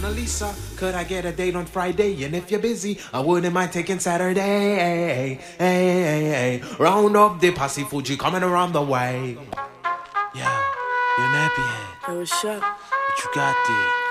Mona Lisa, could I get a date on Friday? And if you're busy, I wouldn't mind taking Saturday. Hey, hey, hey. Round up the posse Fuji coming around the way. Yeah, you're nappy head. Yo, what's up? What you got there?